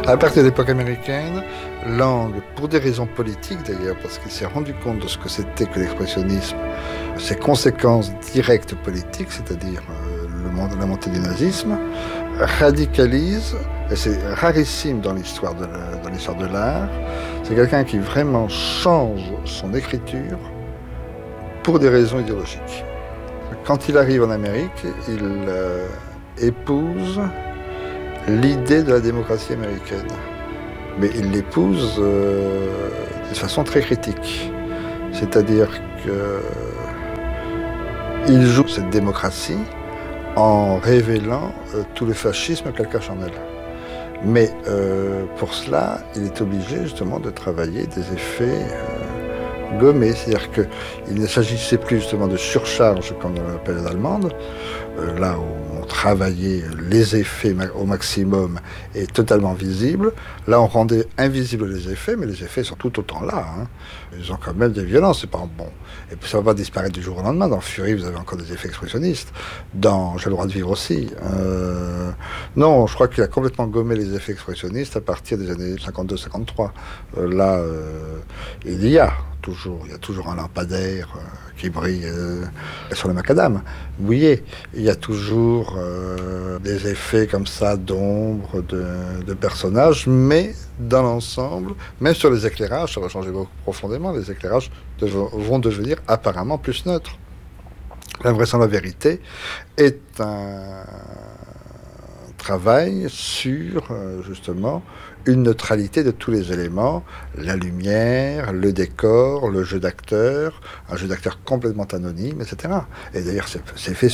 À partir de l'époque américaine, Lang, pour des raisons politiques d'ailleurs, parce qu'il s'est rendu compte de ce que c'était que l'expressionnisme, ses conséquences directes politiques, c'est-à-dire la montée du nazisme, radicalise, et c'est rarissime dans l'histoire de l'art, c'est quelqu'un qui vraiment change son écriture pour des raisons idéologiques. Quand il arrive en Amérique, il épouse l'idée de la démocratie américaine. Mais il l'épouse de façon très critique. C'est-à-dire qu'il joue cette démocratie en révélant tout le fascisme qu'elle cache en elle. Mais pour cela, il est obligé justement de travailler des effets gommés. C'est-à-dire qu'il ne s'agissait plus justement de surcharge comme dans la période allemande, là où on travaillait les effets au maximum et totalement visibles. Là, on rendait invisibles les effets, mais les effets sont tout autant là. Hein. Ils ont quand même des violences, c'est pas bon. Et puis ça va pas disparaître du jour au lendemain. Dans Fury, vous avez encore des effets expressionnistes. Dans J'ai le droit de vivre aussi. Non, je crois qu'il a complètement gommé les effets expressionnistes à partir des années 52-53. Là, il y a toujours un lampadaire qui brille sur le macadam mouillé. Il y a toujours des effets comme ça d'ombre, de personnages, mais dans l'ensemble, même sur les éclairages, ça va changer beaucoup profondément. Les éclairages vont devenir apparemment plus neutres. L'invraisemblable vérité est un travail sur, justement, une neutralité de tous les éléments, la lumière, le décor, le jeu d'acteur, un jeu d'acteur complètement anonyme, etc. Et d'ailleurs, c'est fait